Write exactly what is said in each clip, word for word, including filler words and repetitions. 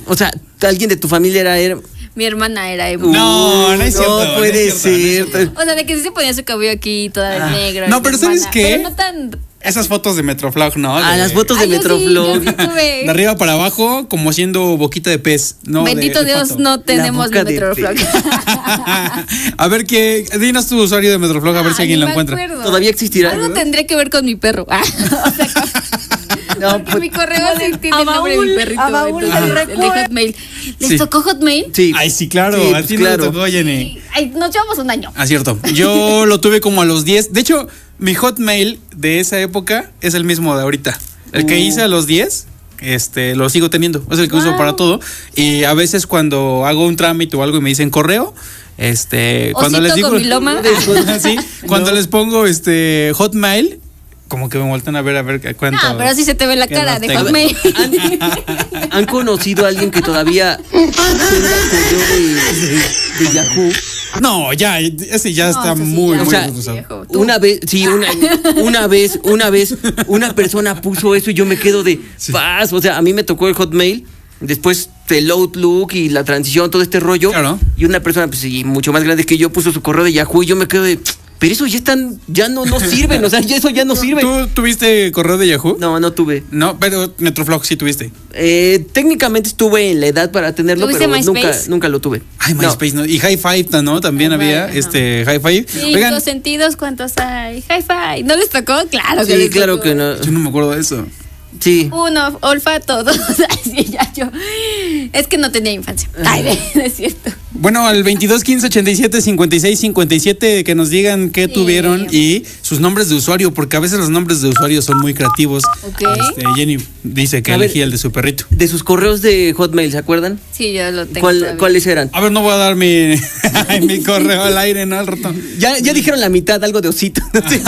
O sea, alguien de tu familia era... era... Mi hermana era emo. No, no es cierto. No puede no es cierto, ser. no es O sea, de que sí se ponía su cabello aquí, toda de Ah. negro. No, mi pero ¿sabes hermana. qué? Pero no tan... Esas fotos de Metroflog, ¿no? Ah, De- las fotos de Ay, yo sí, Metroflog. yo sí tuve. De arriba para abajo, como haciendo boquita de pez. No, de- Bendito de Dios, pato. no tenemos boca de Metroflog. A ver, qué, dinos tu usuario de Metroflog, a ver si Ay, alguien ni lo me encuentra. acuerdo. ¿Todavía existirá? Algo tendría que ver con mi perro. Ah, o sea, con- No, porque pues- mi correo sí tiene a el nombre de mi Baúl, perrito. a Baúl entonces, le el de recuerda- Hotmail. ¿Les Sí. tocó Hotmail? Sí. Ay, sí, claro. Sí, a pues ti claro. no te tocó, Jenny. Ay, nos llevamos un año. Ah, cierto. Yo lo tuve como a los diez. De hecho, mi Hotmail de esa época es el mismo de ahorita. El que Uh. hice a los diez, este, lo sigo teniendo. Es el que uso Wow. para todo. Y a veces cuando hago un trámite o algo y me dicen correo, este, cuando Osito les digo, Gomiloma. sí, cuando No. les pongo este Hotmail, como que me vuelven a ver a ver cuánto. Ah, pero así se te ve la qué cara edad de tengo. Hotmail. ¿Han, han conocido a alguien que todavía tenga correo de, de Yahoo? No, ya, ese ya No, está ese sí muy, ya. muy O sea, usado. Viejo, tú. Una vez, sí, una, una vez, una vez, una persona puso eso y yo me quedo de paz. O sea, a mí me tocó el Hotmail, después el Outlook y la transición, todo este rollo. Claro. Y una persona, pues sí, mucho más grande que yo, puso su correo de Yahoo y yo me quedo de, pero eso ya están, ya no, no sirven, o sea, ya eso ya no sirve. ¿Tú tuviste correo de Yahoo? No, no tuve. No, pero Metroflog sí tuviste. Eh, técnicamente estuve en la edad para tenerlo, ¿Tuviste pero nunca, MySpace? nunca lo tuve. Ay, No. MySpace, ¿no? Y High Five, ¿no? También High había Five, este High Five. Cinco Oigan, sentidos, ¿cuántos hay? Hi-Fi. ¿No les tocó? Claro que Sí, les claro tocó. que no. yo no me acuerdo de eso. Sí. Uno, olfato, dos. Así ya yo. Es que no tenía infancia. Ay, no es cierto. Bueno, al veintidós quince ochenta y siete cincuenta y seis cincuenta y siete que nos digan qué Sí. tuvieron y sus nombres de usuario, porque a veces los nombres de usuario son muy creativos. Ok. Este, Jenny dice que A ver. elegía el de su perrito. De sus correos de Hotmail, ¿se acuerdan? Sí, yo lo tengo. ¿Cuál- todavía. ¿Cuáles eran? A ver, no voy a dar mi, mi correo al aire, ¿no? Al rato. Ya, ya dijeron la mitad, algo de osito. No sé.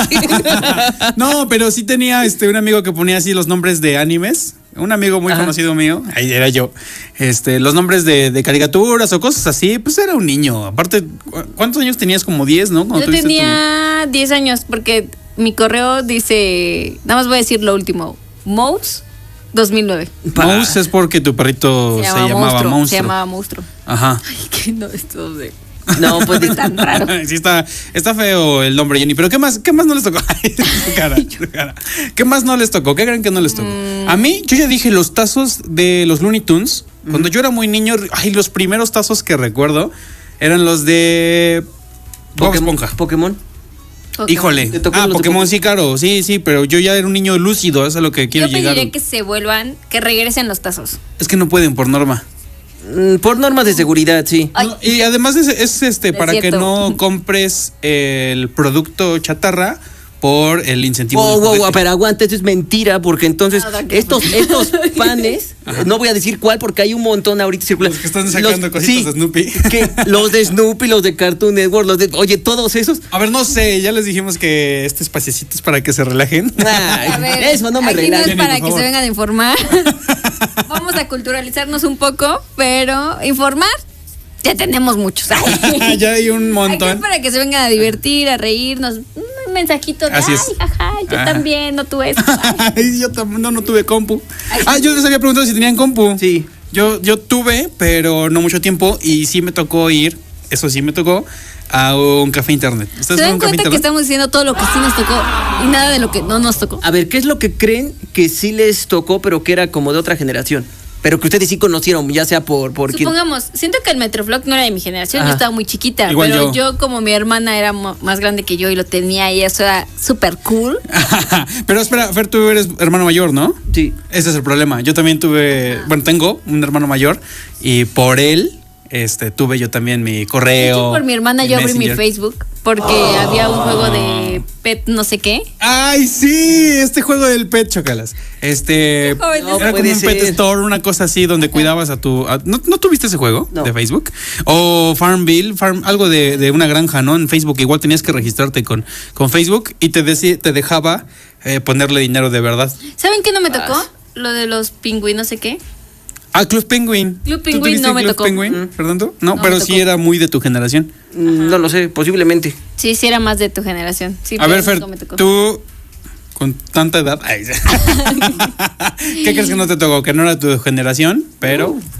No, pero sí tenía este un amigo que ponía así los nombres de animes. Un amigo muy Ajá. conocido mío, ahí era yo. Este, los nombres de, de caricaturas o cosas así, pues era un niño. Aparte, ¿cu- ¿cuántos años tenías? Como diez, ¿no? Cuando Yo tuviste tu- tenía diez años porque mi correo dice, nada más voy a decir lo último, Mouse dos mil nueve. Mouse es porque tu perrito se, llamaba Monstruo, Monstruo. Se llamaba Monstruo. Ajá. Ay, que no, esto de... No, pues Es tan raro. Sí, está, está feo el nombre, Jenny. Pero ¿qué más, qué más no les tocó? Ay, su cara, su cara. ¿Qué más no les tocó? ¿Qué creen que no les tocó? Mm. A mí, yo ya dije los tazos de los Looney Tunes. Cuando yo era muy niño, ay, los primeros tazos que recuerdo eran los de Bob Pokémon. Esponja. Pokémon. Ok. Híjole. ¿Te tocó Ah, los de Pokémon Pokémon? sí, claro. Sí, sí, pero yo ya era un niño lúcido. Eso es a lo que quiero Yo llegar. pediría que se vuelvan, que regresen los tazos. Es que no pueden por norma. Mm, Por normas de seguridad, sí. Ay. No, y además es, es, este Es para que cierto. no compres el producto chatarra por el incentivo. Wow, del wow, juguete. wow, pero aguanta, eso es mentira, porque entonces Nada que estos, estos panes, no voy a decir cuál, porque hay un montón ahorita circulando. Los que están sacando cositas de Snoopy. Que los de Snoopy, los de Cartoon Network, los de, oye, todos esos. A ver, no sé, ya les dijimos que este espaciecito es para que se relajen. Ay, A ver, eso no me aquí no relaja. es para por que favor. se vengan a informar. Vamos a culturalizarnos un poco, pero informar ya tenemos muchos. Ay. Ya hay un Aquí es montón. para que se vengan a divertir, a reírnos. Un mensajito de, Así ay, es. jaja, yo Ajá. también, no tuve eso. Ay. Ay, yo tam- no, no tuve compu. Ah, yo les había preguntado si tenían compu. Sí. Yo, yo tuve, pero no mucho tiempo. Y sí me tocó ir, eso sí me tocó, a un café internet. ¿Se ¿Ustedes fueron a dan un café cuenta que internet? estamos diciendo todo lo que sí nos tocó y nada de lo que no nos tocó? A ver, ¿qué es lo que creen que sí les tocó, pero que era como de otra generación? Pero que ustedes sí conocieron, ya sea por, por quién. Supongamos, siento que el Metroflog no era de mi generación, Ajá. yo estaba muy chiquita, Igual pero yo. yo. como mi hermana era mo- más grande que yo y lo tenía y eso era súper cool. Pero espera, Fer, tú eres hermano mayor, ¿no? Sí. Ese es el problema. Yo también tuve, bueno, tengo un hermano mayor y por él, este, tuve yo también mi De correo. hecho, por mi hermana mi yo abrí mi Messenger. Facebook porque había un juego de pet no sé qué. Ay, sí, este juego del pet, chocalas. Este, Qué joven No era como puede un pet ser. store, una cosa así donde cuidabas a tu. a- ¿no, ¿No tuviste ese juego No. de Facebook? O Farmville, Farm, algo de, de una granja, ¿no? En Facebook igual tenías que registrarte con, con Facebook y te, deci- te dejaba eh, ponerle dinero de verdad. ¿Saben qué no me tocó? Ah. Lo de los pingüinos no sé qué. Ah, Club Penguin. Club ¿Tú Penguin tuviste no me Club tocó. Penguin, Fernando? No, No pero me sí tocó. era muy de tu generación. Mm, No lo sé, posiblemente. Sí, sí era más de tu generación. Sí, A ver, pero Fer, no me tocó. tú con tanta edad, ay, ¿qué crees que no te tocó? Que no era tu generación, pero